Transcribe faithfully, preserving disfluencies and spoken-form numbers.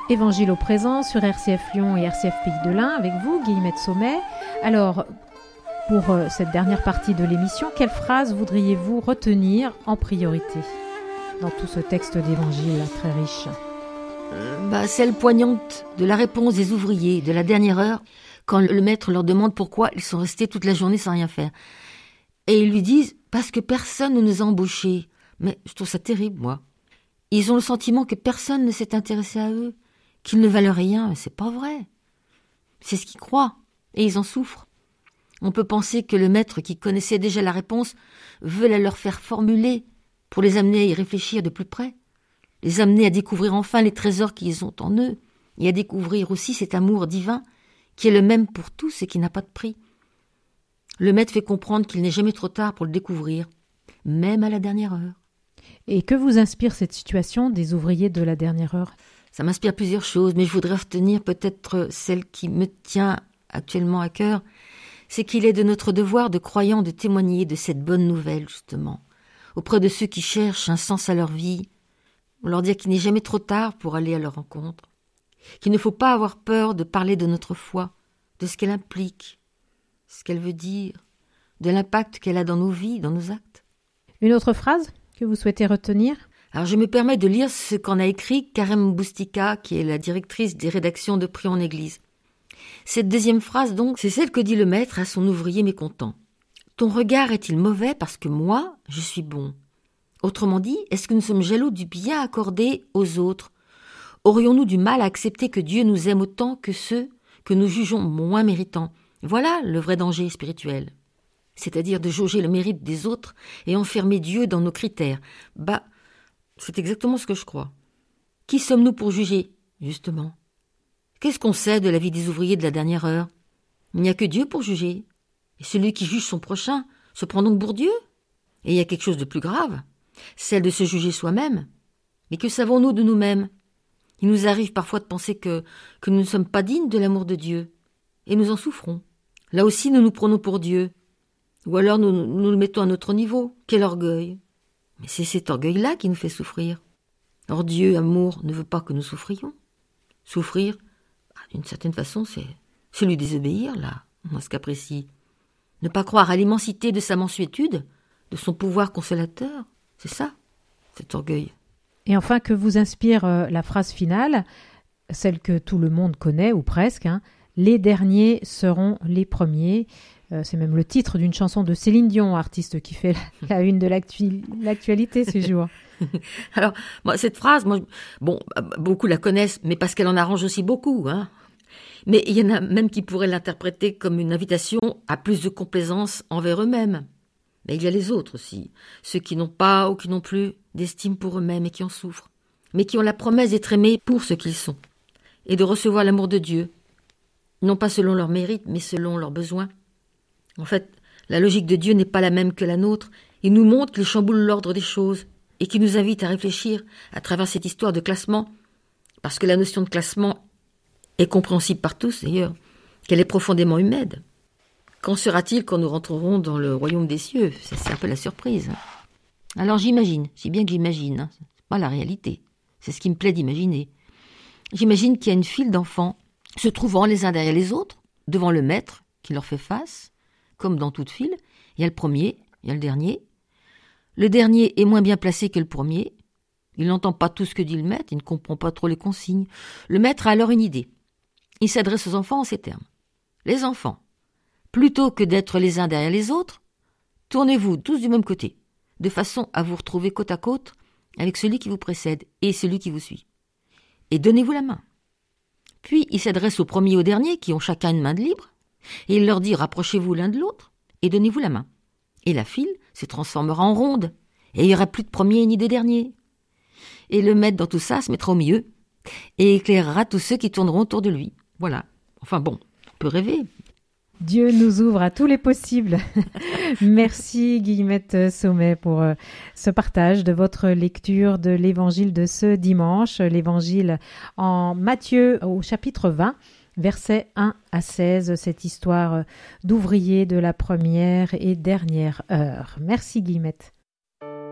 Évangile au présent sur R C F Lyon et R C F Pays de l'Ain avec vous, Guillemette Sommet. Alors, pour euh, cette dernière partie de l'émission, quelle phrase voudriez-vous retenir en priorité dans tout ce texte d'évangile très riche? euh, bah, Celle poignante de la réponse des ouvriers de la dernière heure, quand le maître leur demande pourquoi ils sont restés toute la journée sans rien faire. Et ils lui disent « parce que personne ne nous a embauchés ». Mais je trouve ça terrible, moi. Ils ont le sentiment que personne ne s'est intéressé à eux, qu'ils ne valent rien, mais c'est pas vrai. C'est ce qu'ils croient, et ils en souffrent. On peut penser que le maître, qui connaissait déjà la réponse, veut la leur faire formuler pour les amener à y réfléchir de plus près, les amener à découvrir enfin les trésors qu'ils ont en eux, et à découvrir aussi cet amour divin qui est le même pour tous et qui n'a pas de prix. Le maître fait comprendre qu'il n'est jamais trop tard pour le découvrir, même à la dernière heure. Et que vous inspire cette situation des ouvriers de la dernière heure? Ça m'inspire plusieurs choses, mais je voudrais retenir peut-être celle qui me tient actuellement à cœur. C'est qu'il est de notre devoir de croyants de témoigner de cette bonne nouvelle, justement, auprès de ceux qui cherchent un sens à leur vie, leur dire qu'il n'est jamais trop tard pour aller à leur rencontre, qu'il ne faut pas avoir peur de parler de notre foi, de ce qu'elle implique, ce qu'elle veut dire, de l'impact qu'elle a dans nos vies, dans nos actes. Une autre phrase que vous souhaitez retenir? Alors je me permets de lire ce qu'en a écrit Carême Boustika, qui est la directrice des rédactions de Prions en Église. Cette deuxième phrase, donc, c'est celle que dit le maître à son ouvrier mécontent. « Ton regard est-il mauvais parce que moi, je suis bon ?» Autrement dit, est-ce que nous sommes jaloux du bien accordé aux autres? Aurions-nous du mal à accepter que Dieu nous aime autant que ceux que nous jugeons moins méritants? Voilà le vrai danger spirituel. C'est-à-dire de jauger le mérite des autres et enfermer Dieu dans nos critères. Bah, c'est exactement ce que je crois. Qui sommes-nous pour juger, justement? Qu'est-ce qu'on sait de la vie des ouvriers de la dernière heure? Il n'y a que Dieu pour juger. Et celui qui juge son prochain se prend donc pour Dieu? Et il y a quelque chose de plus grave, celle de se juger soi-même. Mais que savons-nous de nous-mêmes? Il nous arrive parfois de penser que, que nous ne sommes pas dignes de l'amour de Dieu. Et nous en souffrons. Là aussi, nous nous prenons pour Dieu. Ou alors nous nous le mettons à notre niveau. Quel orgueil! Mais c'est cet orgueil-là qui nous fait souffrir. Or Dieu, amour, ne veut pas que nous souffrions. Souffrir, bah, d'une certaine façon, c'est, c'est lui désobéir, là, dans ce cas précis. Ne pas croire à l'immensité de sa mansuétude, de son pouvoir consolateur, c'est ça, cet orgueil. Et enfin, que vous inspire euh, la phrase finale, celle que tout le monde connaît, ou presque, hein, « Les derniers seront les premiers ». Euh, c'est même le titre d'une chanson de Céline Dion, artiste qui fait la, la une de l'actu- l'actualité ces jours. Alors, moi, cette phrase, moi, bon, beaucoup la connaissent, mais parce qu'elle en arrange aussi beaucoup, hein. Mais il y en a même qui pourraient l'interpréter comme une invitation à plus de complaisance envers eux-mêmes. Mais il y a les autres aussi, ceux qui n'ont pas ou qui n'ont plus d'estime pour eux-mêmes et qui en souffrent, mais qui ont la promesse d'être aimés pour ce qu'ils sont et de recevoir l'amour de Dieu, non pas selon leur mérite, mais selon leurs besoins. En fait, la logique de Dieu n'est pas la même que la nôtre. Il nous montre qu'il chamboule l'ordre des choses et qu'il nous invite à réfléchir à travers cette histoire de classement, parce que la notion de classement est compréhensible par tous d'ailleurs, qu'elle est profondément humaine. Qu'en sera-t-il quand nous rentrerons dans le royaume des cieux? C'est, c'est un peu la surprise. Alors j'imagine, c'est bien que j'imagine, hein, c'est pas la réalité, c'est ce qui me plaît d'imaginer. J'imagine qu'il y a une file d'enfants se trouvant les uns derrière les autres, devant le maître qui leur fait face, comme dans toute file. Il y a le premier, il y a le dernier. Le dernier est moins bien placé que le premier. Il n'entend pas tout ce que dit le maître, il ne comprend pas trop les consignes. Le maître a alors une idée. Il s'adresse aux enfants en ces termes. Les enfants, plutôt que d'être les uns derrière les autres, tournez-vous tous du même côté, de façon à vous retrouver côte à côte avec celui qui vous précède et celui qui vous suit. Et donnez-vous la main. Puis il s'adresse au premier et au dernier, qui ont chacun une main de libre, et il leur dit « rapprochez-vous l'un de l'autre et donnez-vous la main ». Et la file se transformera en ronde, et il n'y aura plus de premier ni de dernier. Et le maître dans tout ça se mettra au milieu, et éclairera tous ceux qui tourneront autour de lui. Voilà. Enfin bon, on peut rêver. Dieu nous ouvre à tous les possibles. Merci Guillemette Sommet pour euh, ce partage de votre lecture de l'évangile de ce dimanche, l'évangile en Matthieu au chapitre vingt, versets un à seize, cette histoire d'ouvrier de la première et dernière heure. Merci Guillemette.